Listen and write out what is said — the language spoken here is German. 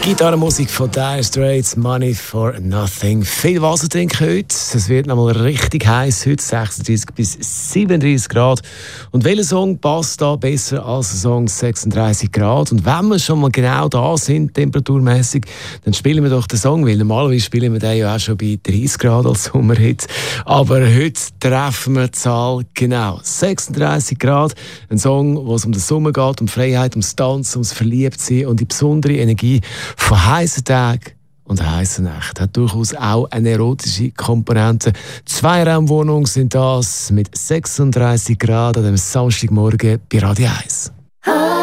Gitarrenmusik von Dire Straits, Money for Nothing. Viel Wasser trinken heute. Es wird noch mal richtig heiß heute, 36 bis 37 Grad. Und welcher Song passt da besser als der Song 36 Grad? Und wenn wir schon mal genau da sind, temperaturmäßig, dann spielen wir doch den Song, weil normalerweise spielen wir den ja auch schon bei 30 Grad als Sommerhit. Aber heute treffen wir die Zahl genau 36 Grad. Ein Song, wo es um den Sommer geht, um Freiheit, ums Tanzen, ums Verliebtsein und die besondere Energie von heißen Tagen und heißen Nächten. Hat durchaus auch eine erotische Komponente. Zweiraumwohnungen sind das mit 36 Grad an dem Samstagmorgen bei Radio 1.